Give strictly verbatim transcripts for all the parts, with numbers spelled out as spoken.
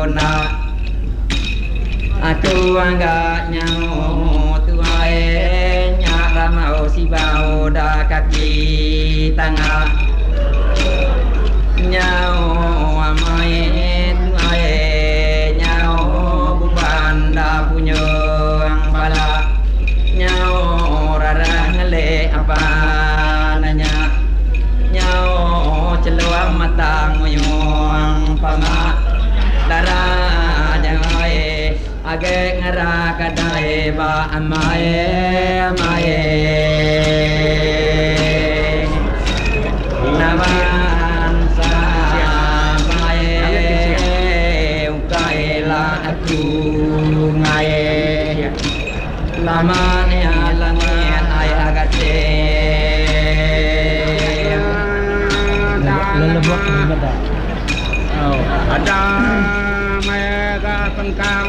na aku angga nyau tuae nyara mau si bau da kaki tangga nyau amai tuae nyau buban da punyang pala nyau rara ngele apa nanya nyau celuang matang moyong pama dara jangae age ngara kadae ba amae amae naman sa amae ukae la aku ngae lama ne alangi ai agate lelebok ada. Oh, ada mega tengkang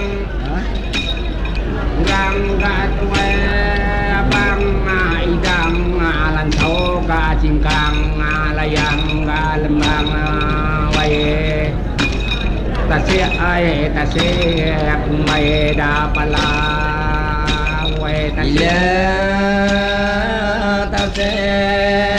gang ga tuwe bang idam alan tau ga cingkang layang ga lembang wae tasih ai tasih aku mai da pala wae tasih ila tasih